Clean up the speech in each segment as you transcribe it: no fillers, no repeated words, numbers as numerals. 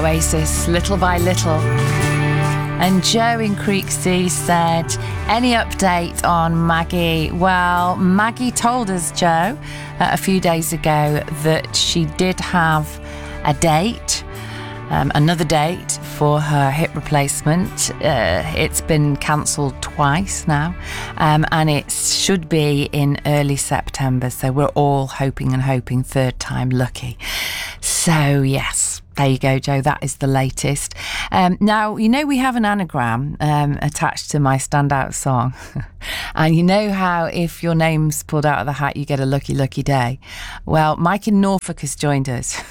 Oasis, Little by Little. And Joe in Creeksea said, any update on Maggie? Well, Maggie told us, Joe, a few days ago that she did have a date, another date for her hip replacement. It's been cancelled twice now, and it should be in early September. So we're all hoping, third time lucky. So yes, there you go, Joe. That is the latest. Now, you know we have an anagram attached to my standout song. And you know how if your name's pulled out of the hat, you get a lucky, lucky day? Well, Mike in Norfolk has joined us.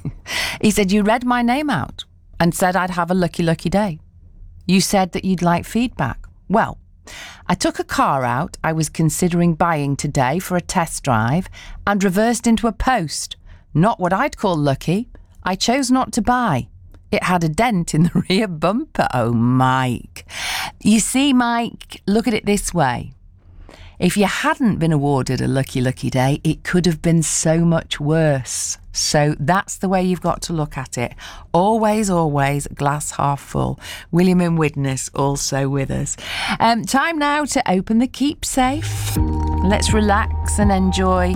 He said, you read my name out and said I'd have a lucky, lucky day. You said that you'd like feedback. Well, I took a car out I was considering buying today for a test drive and reversed into a post. Not what I'd call lucky. I chose not to buy. It had a dent in the rear bumper. Oh, Mike. You see, Mike, look at it this way. If you hadn't been awarded a lucky, lucky day, it could have been so much worse. So that's the way you've got to look at it. Always, always glass half full. William in Widnes also with us. Time now to open the Keep Safe. Let's relax and enjoy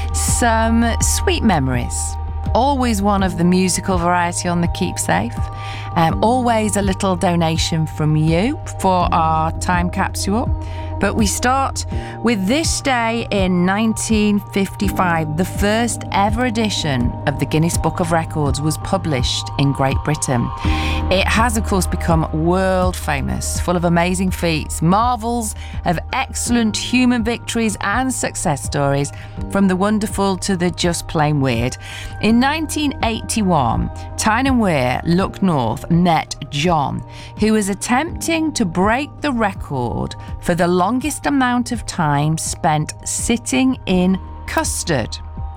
some sweet memories. Always one of the musical variety on the Keep Safe. Always a little donation from you for our time capsule. But we start with this day in 1955. The first ever edition of the Guinness Book of Records was published in Great Britain. It has, of course, become world famous, full of amazing feats, marvels of excellent human victories and success stories, from the wonderful to the just plain weird. In 1981, Tyne & Wear, Look North, met John, who was attempting to break the record for the longest amount of time spent sitting in custard.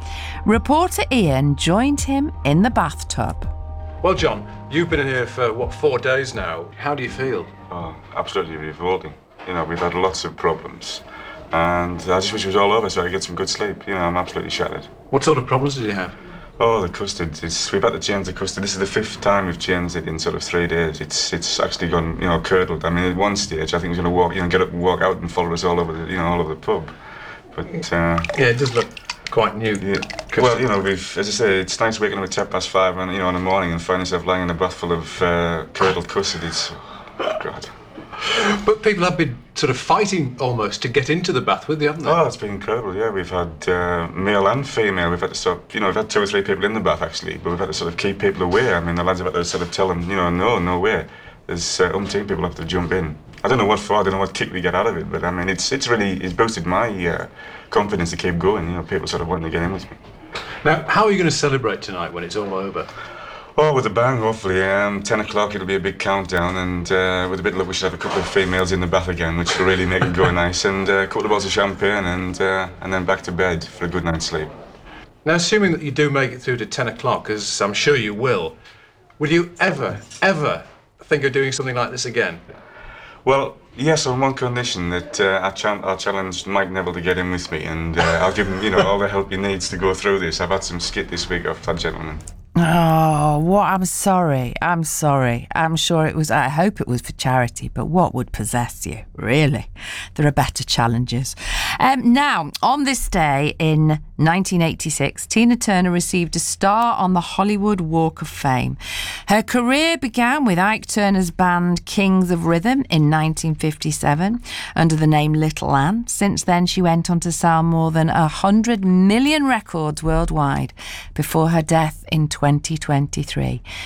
Reporter Ian joined him in the bathtub. Well, John, you've been in here for, 4 days now. How do you feel? Oh, absolutely revolting. You know, we've had lots of problems. And I just wish it was all over so I could get some good sleep. You know, I'm absolutely shattered. What sort of problems did you have? Oh, the custard. We've had to change the custard. This is the 5th time we've changed it in sort of 3 days. It's actually gone, curdled. I mean, at one stage, I think he's going to get up and walk out and follow us all over the pub. But, yeah, it does look quite new. Yeah. Well, as I say, it's nice waking up at 5:10 and, in the morning and finding yourself lying in a bath full of curdled custard. It's, God. But people have been sort of fighting almost to get into the bath with you, haven't they? Oh, it's been incredible, yeah. We've had male and female. We've had to sort of, we've had 2 or 3 people in the bath, actually, but we've had to sort of keep people away. I mean, the lads have had to sort of tell them, no way. There's umpteen people have to jump in. I don't know what for, I don't know what kick we get out of it, but I mean, it's boosted my confidence to keep going, people sort of wanting to get in with me. Now, how are you going to celebrate tonight when it's all over? Oh, with a bang, hopefully. 10 o'clock, it'll be a big countdown, and with a bit of luck, we should have a couple of females in the bath again, which will really make it go nice, and a couple of bottles of champagne, and then back to bed for a good night's sleep. Now, assuming that you do make it through to 10 o'clock, as I'm sure you will you ever think of doing something like this again? Well, yes, on one condition, that I'll challenge Mike Neville to get in with me, and I'll give him, all the help he needs to go through this. I've had some skit this week off that gentleman. Oh, what? I'm sorry. I'm sure it was, I hope it was for charity, but what would possess you, really? There are better challenges. Now, on this day in 1986, Tina Turner received a star on the Hollywood Walk of Fame. Her career began with Ike Turner's band Kings of Rhythm in 1957 under the name Little Ann. Since then, she went on to sell more than 100 million records worldwide before her death in 2023.